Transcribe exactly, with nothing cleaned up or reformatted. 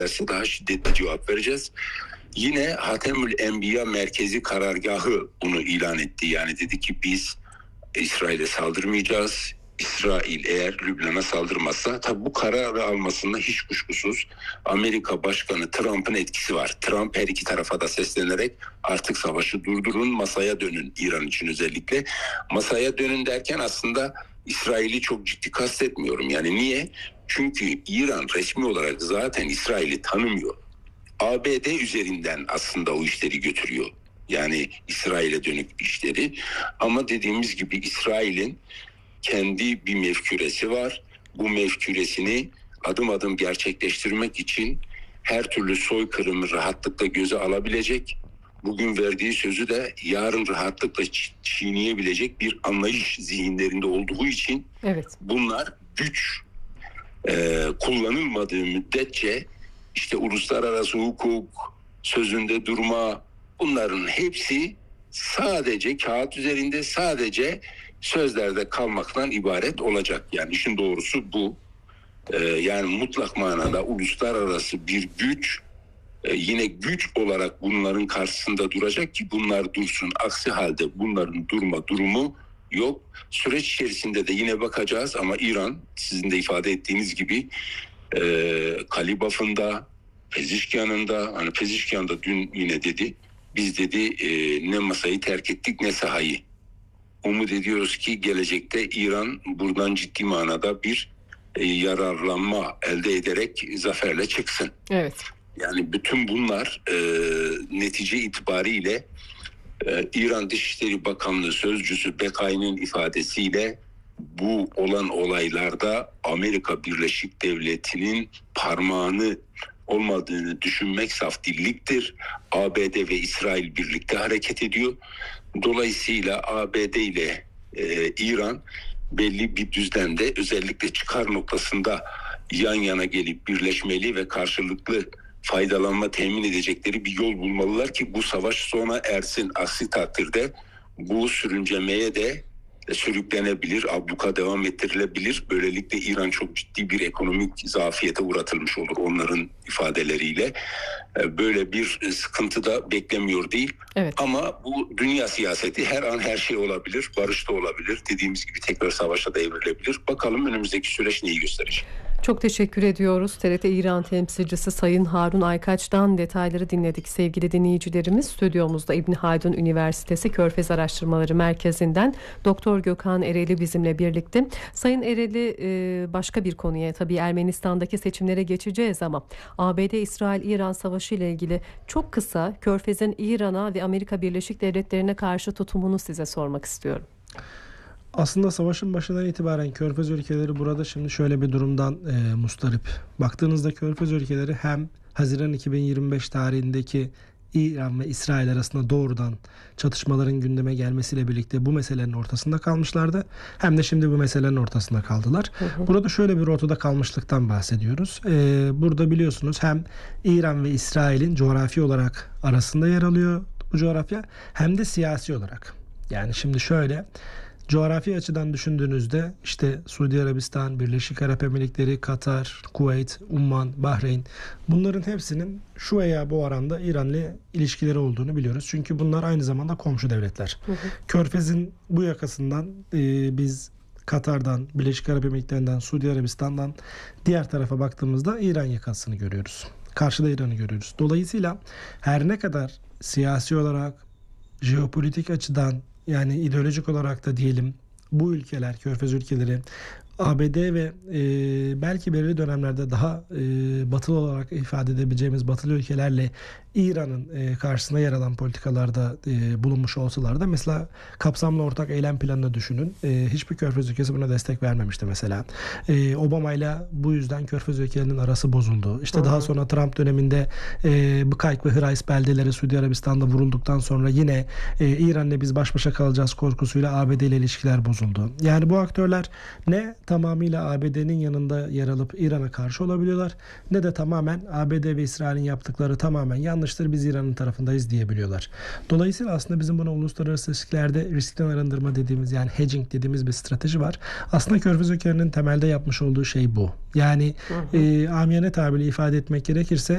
daha şiddetli cevap vereceğiz. Yine Hatemül Enbiya Merkezi Karargahı bunu ilan etti. Yani dedi ki biz İsrail'e saldırmayacağız. İsrail eğer Lübnan'a saldırmazsa, tabi bu kararı almasında hiç kuşkusuz Amerika Başkanı Trump'ın etkisi var. Trump her iki tarafa da seslenerek artık savaşı durdurun, masaya dönün, İran için özellikle. Masaya dönün derken aslında İsrail'i çok ciddi kastetmiyorum. Yani niye? Çünkü İran resmi olarak zaten İsrail'i tanımıyor. A B D üzerinden aslında o işleri götürüyor. Yani İsrail'e dönük işleri. Ama dediğimiz gibi İsrail'in kendi bir mefküresi var. Bu mefküresini adım adım gerçekleştirmek için her türlü soykırımı rahatlıkla göze alabilecek, bugün verdiği sözü de yarın rahatlıkla çiğneyebilecek bir anlayış zihinlerinde olduğu için evet. bunlar güç e, kullanılmadığı müddetçe işte uluslararası hukuk, sözünde durma, bunların hepsi sadece kağıt üzerinde, sadece sözlerde kalmaktan ibaret olacak. Yani işin doğrusu bu. Ee, yani mutlak manada uluslararası bir güç e, yine güç olarak bunların karşısında duracak ki bunlar dursun. Aksi halde bunların durma durumu yok. Süreç içerisinde de yine bakacağız ama İran, sizin de ifade ettiğiniz gibi e, Kalibaf'ında, Pezişkan'ında, hani Pezişkan da dün yine dedi, biz dedi e, ne masayı terk ettik ne sahayı. Umut ediyoruz ki gelecekte İran buradan ciddi manada bir e, yararlanma elde ederek zaferle çıksın. Evet. Yani bütün bunlar e, netice itibariyle e, İran Dışişleri Bakanlığı Sözcüsü Bekai'nin ifadesiyle bu olan olaylarda Amerika Birleşik Devletleri'nin parmağını olmadığını düşünmek saf dilliktir. A B D ve İsrail birlikte hareket ediyor. Dolayısıyla A B D ile e, İran belli bir düzlemde, özellikle çıkar noktasında yan yana gelip birleşmeli ve karşılıklı faydalanma temin edecekleri bir yol bulmalılar ki bu savaş sona ersin. Aksi takdirde bu sürüncemeye de sürüklenebilir, abluka devam ettirilebilir. Böylelikle İran çok ciddi bir ekonomik zafiyete uğratılmış olur onların ifadeleriyle. Böyle bir sıkıntı da beklemiyor değil. Evet. Ama bu dünya siyaseti, her an her şey olabilir. Barış da olabilir. Dediğimiz gibi tekrar savaşa da evrilebilir. Bakalım önümüzdeki süreç neyi gösterecek. Çok teşekkür ediyoruz. T R T İran temsilcisi Sayın Harun Aykaç'tan detayları dinledik sevgili dinleyicilerimiz. Stüdyomuzda İbn Haldun Üniversitesi Körfez Araştırmaları Merkezi'nden Doktor Gökhan Ereli bizimle birlikte. Sayın Ereli, başka bir konuya, tabii Ermenistan'daki seçimlere geçeceğiz ama A B D İsrail-İran savaşı ile ilgili çok kısa Körfez'in İran'a ve Amerika Birleşik Devletleri'ne karşı tutumunu size sormak istiyorum. Aslında savaşın başından itibaren Körfez ülkeleri burada şimdi şöyle bir durumdan e, mustarip. Baktığınızda Körfez ülkeleri hem Haziran iki bin yirmi beş tarihindeki İran ve İsrail arasında doğrudan çatışmaların gündeme gelmesiyle birlikte bu meselenin ortasında kalmışlardı. Hem de şimdi bu meselenin ortasında kaldılar. Hı hı. Burada şöyle bir ortada kalmışlıktan bahsediyoruz. Ee, burada biliyorsunuz hem İran ve İsrail'in coğrafi olarak arasında yer alıyor bu coğrafya, hem de siyasi olarak. Yani şimdi şöyle, coğrafi açıdan düşündüğünüzde işte Suudi Arabistan, Birleşik Arap Emirlikleri, Katar, Kuveyt, Umman, Bahreyn, bunların hepsinin şu veya bu oranda İran'la ilişkileri olduğunu biliyoruz. Çünkü bunlar aynı zamanda komşu devletler. Hı hı. Körfez'in bu yakasından e, biz Katar'dan, Birleşik Arap Emirlikleri'nden, Suudi Arabistan'dan diğer tarafa baktığımızda İran yakasını görüyoruz. Karşıda İran'ı görüyoruz. Dolayısıyla her ne kadar siyasi olarak, jeopolitik açıdan, yani ideolojik olarak da diyelim bu ülkeler, Körfez ülkeleri A B D ve e, belki belirli dönemlerde daha e, batılı olarak ifade edebileceğimiz batılı ülkelerle İran'ın e, karşısında yer alan politikalarda e, bulunmuş olsalar da, mesela kapsamlı ortak eylem planını düşünün. E, hiçbir Körfez ülkesi buna destek vermemişti mesela. E, Obama'yla bu yüzden Körfez ülkelerinin arası bozuldu. İşte Hı-hı. daha sonra Trump döneminde e, Bıkayk ve Hırays beldeleri Suudi Arabistan'da vurulduktan sonra yine e, İran'la biz baş başa kalacağız korkusuyla A B D ile ilişkiler bozuldu. Yani bu aktörler ne tamamıyla A B D'nin yanında yer alıp İran'a karşı olabiliyorlar, ne de tamamen A B D ve İsrail'in yaptıkları tamamen yanlıştır, biz İran'ın tarafındayız diyebiliyorlar. Dolayısıyla aslında bizim buna uluslararası ilişkilerde riskten arındırma dediğimiz, yani hedging dediğimiz bir strateji var. Aslında Körfez ülkelerinin temelde yapmış olduğu şey bu. Yani e, amiyane tabirle ifade etmek gerekirse